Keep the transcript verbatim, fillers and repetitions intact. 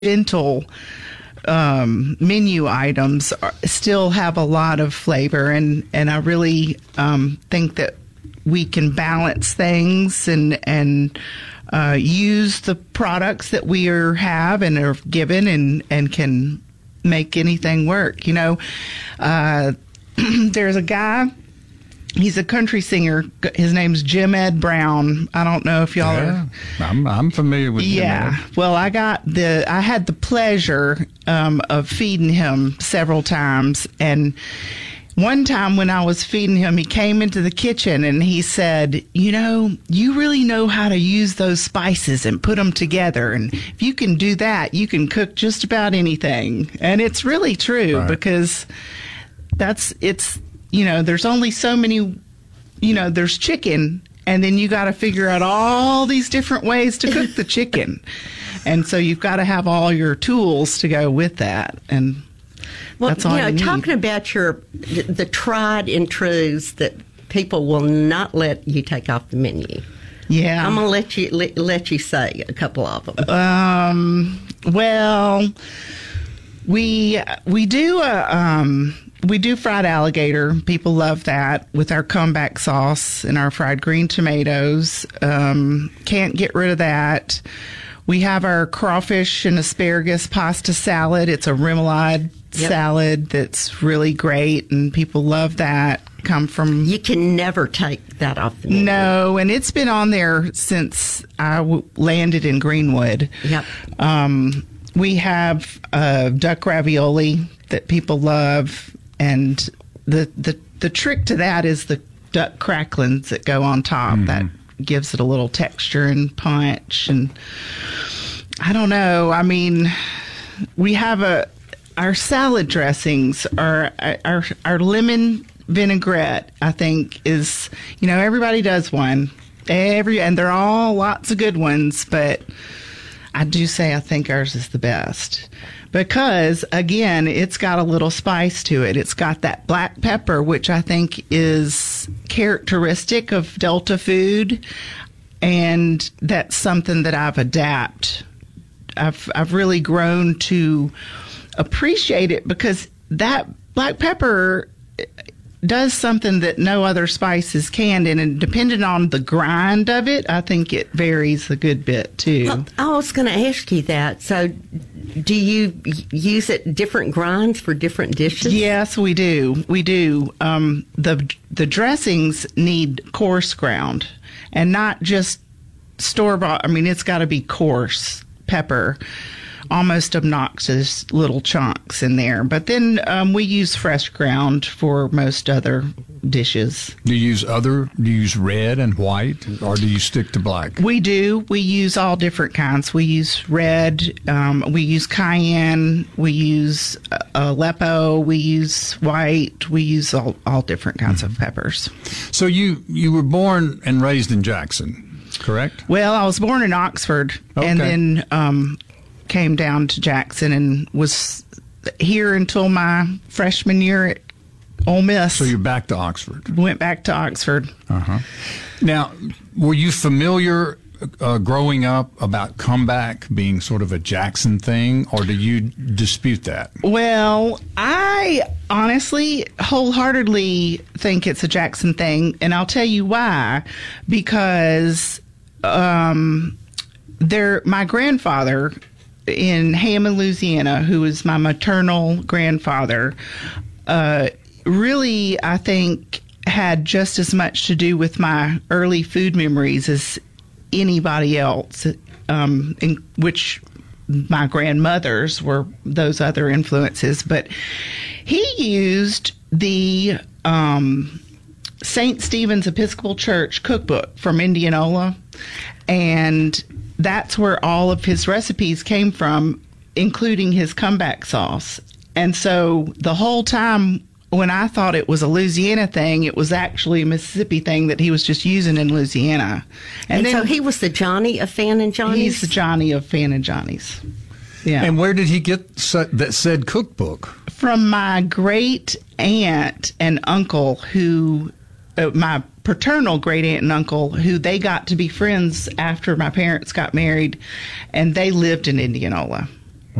gentle um, menu items are, still have a lot of flavor, and, and I really um, think that we can balance things and and uh, use the products that we are have and are given and, and can make anything work. You know, uh, there's a guy. He's a country singer. His name's Jim Ed Brown. I don't know if y'all yeah, are. I'm I'm familiar with Jim Yeah. Ed. Well, I got the. I had the pleasure um, of feeding him several times, and one time when I was feeding him, he came into the kitchen and he said, "You know, you really know how to use those spices and put them together, and if you can do that, you can cook just about anything." And it's really true Right. because that's it's. You know, there's only so many, you know, there's chicken, and then you got to figure out all these different ways to cook the chicken. And so you've got to have all your tools to go with that. And well, that's all you know, you need. talking about your, the tried and trues that people will not let you take off the menu. Yeah. I'm going to let you, let, let you say a couple of them. Um, well, we, we do a, um, We do fried alligator. People love that with our comeback sauce and our fried green tomatoes. Um, can't get rid of that. We have our crawfish and asparagus pasta salad. It's a remoulade Yep. salad that's really great, and people love that. Come from You can never take that off the menu. no, and it's been on there since I w- landed in Greenwood. Yep. Um, we have uh, duck ravioli that people love. And the, the the trick to that is the duck cracklings that go on top. Mm-hmm. That gives it a little texture and punch. And I don't know. I mean, we have a our salad dressings are our our lemon vinaigrette. I think is you know everybody does one. Every and they're all lots of good ones, but I do say I think ours is the best. Because, again, it's got a little spice to it. It's got that black pepper, which I think is characteristic of Delta food. And that's something that I've adapted. I've, I've really grown to appreciate it because that black pepper does something that no other spices can, and depending on the grind of it, I think it varies a good bit too. Well, I was going to ask you that. So, do you use it different grinds for different dishes? Yes, we do. We do. Um, the the dressings need coarse ground, and not just store bought. I mean, it's got to be coarse pepper. Almost obnoxious little chunks in there. But then um, we use fresh ground for most other dishes. Do you use other, do you use red and white, or do you stick to black? We do. We use all different kinds. We use red, um, we use cayenne, we use uh, Aleppo, we use white, we use all, all different kinds mm-hmm. of peppers. So you, you were born and raised in Jackson, correct? Well, I was born in Oxford, okay. and then um, came down to Jackson and was here until my freshman year at Ole Miss. So you're back to Oxford. Went back to Oxford. Uh-huh. Now, were you familiar uh, growing up about comeback being sort of a Jackson thing, or do you dispute that? Well, I honestly wholeheartedly think it's a Jackson thing, and I'll tell you why. Because um, there, my grandfather in Hammond, Louisiana, who was my maternal grandfather, uh, really, I think, had just as much to do with my early food memories as anybody else, um, in which my grandmothers were those other influences. But he used the um, Saint Stephen's Episcopal Church cookbook from Indianola, and that's where all of his recipes came from, including his comeback sauce. And so the whole time when I thought it was a Louisiana thing, it was actually a Mississippi thing that he was just using in Louisiana. And, And, then so he was the Johnny of Fan and Johnny's? he's the Johnny of Fan and Johnny's. Yeah. And where did he get sa- that said cookbook? From my great aunt and uncle who, uh, my paternal great aunt and uncle, who they got to be friends after my parents got married, and they lived in Indianola.